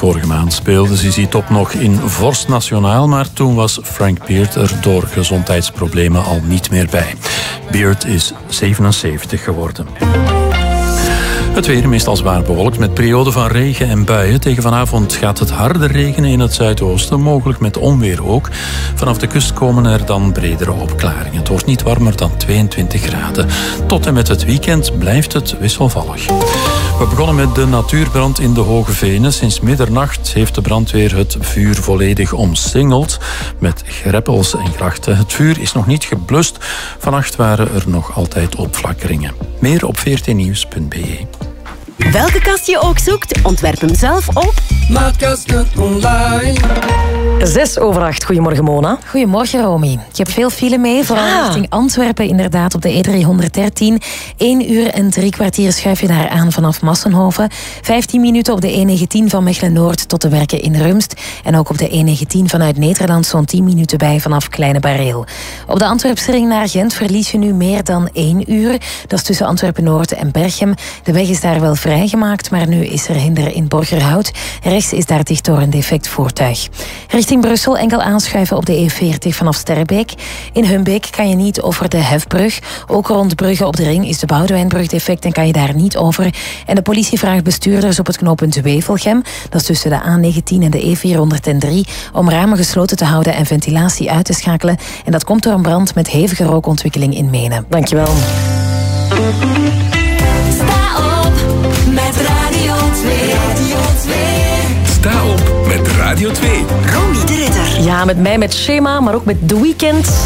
Vorige maand speelde Zizi Top nog in Vorst Nationaal, maar toen was Frank Beard er door gezondheidsproblemen al niet meer bij. Beard is 77 geworden. Het weer meestal zwaar bewolkt met perioden van regen en buien. Tegen vanavond gaat het harder regenen in het zuidoosten, mogelijk met onweer ook. Vanaf de kust komen er dan bredere opklaringen. Het wordt niet warmer dan 22 graden. Tot en met het weekend blijft het wisselvallig. We begonnen met de natuurbrand in de Hoge Venen. Sinds middernacht heeft de brandweer het vuur volledig omsingeld met greppels en grachten. Het vuur is nog niet geblust. Vannacht waren er nog altijd opflakkeringen. Meer op 14nieuws.be. Welke kast je ook zoekt, ontwerp hem zelf op Maatkasten online. 7:06. Goedemorgen, Mona. Goedemorgen, Romy. Je hebt veel file mee, vooral richting Antwerpen, inderdaad, op de E313. 1 uur en 3 kwartier schuif je daar aan vanaf Massenhoven. 15 minuten op de E19 van Mechelen-Noord tot de werken in Rumst. En ook op de E19 vanuit Nederland zo'n 10 minuten bij vanaf Kleine Bareel. Op de Antwerpse ring naar Gent verlies je nu meer dan 1 uur. Dat is tussen Antwerpen-Noord en Berchem. De weg is daar wel vrijgemaakt, maar nu is er hinder in Borgerhout. Rechts is daar dicht door een defect voertuig. Richting Brussel enkel aanschuiven op de E40 vanaf Sterrebeek. In Humbeek kan je niet over de Hefbrug. Ook rond Brugge op de ring is de Boudewijnbrug defect en kan je daar niet over. En de politie vraagt bestuurders op het knooppunt Wevelgem, dat is tussen de A19 en de E403, om ramen gesloten te houden en ventilatie uit te schakelen. En dat komt door een brand met hevige rookontwikkeling in Menen. Dankjewel. met Radio 2. Sta op met Radio 2. Romy de Ridder. Ja, met mij, met Schema, maar ook met The Weeknd.